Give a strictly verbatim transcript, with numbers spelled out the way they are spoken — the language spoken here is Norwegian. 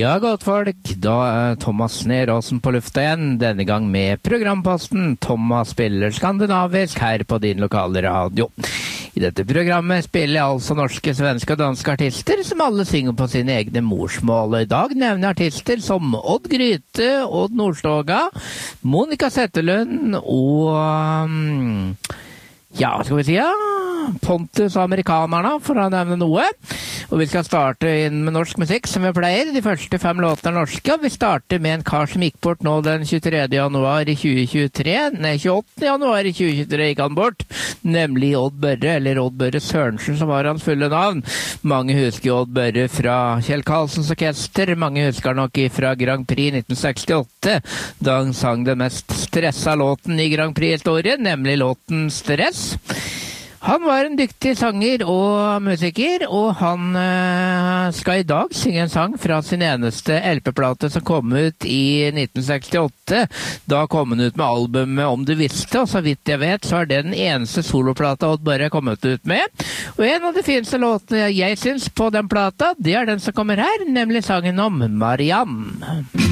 Ja, godt folk, da er Thomas Neråsen på lufta igjen, denne gang med programposten Thomas spiller skandinavisk her på din lokale radio. I dette programmet spiller jeg altså norske, svenske og danske artister som alle synger på sine egne morsmål. Og i dag nevner jeg artister som Odd Gryte, Odd Nordstoga, Monica Zetterlund og um, ja, skal vi si ja, Pontus Amerikanerne, for å nevne noe. Og vi skal starte inn med norsk musikk, som vi pleier. De første fem låtene er norske, og vi starter med en kar som gikk bort nå den tjuetredje januar i tjue tjuetre. Nei, tjueåttende januar i tjue tjuetre gikk han bort, nemlig Odd Børre, eller Odd Børre Sørensen, som var hans fulle navn. Mange husker Odd Børre fra Kjell Karlsens orkester, mange husker nok fra Grand Prix nitten sekstiåtte, da han sang den mest stressa låten i Grand Prix-historien, nemlig låten Stress. Han var en dyktig sanger og musiker, og han øh, skal i dag synge en sang fra sin eneste L P-plate som kom ut i nitten sekstiåtte. Da kom han ut med albumet Om du visste, og så vidt jeg vet så er det den eneste soloplata Odd Børre har kommet ut med. Og en av de fineste låtene jeg synes på den plata, det er den som kommer her, nemlig sangen om Marianne.